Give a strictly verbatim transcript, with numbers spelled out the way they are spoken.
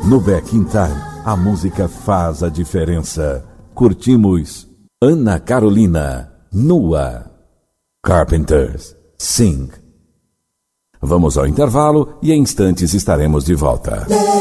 No Back in Time, a música faz a diferença. Curtimos Ana Carolina, Nua. Carpenters, Sing. Vamos ao intervalo e em instantes estaremos de volta.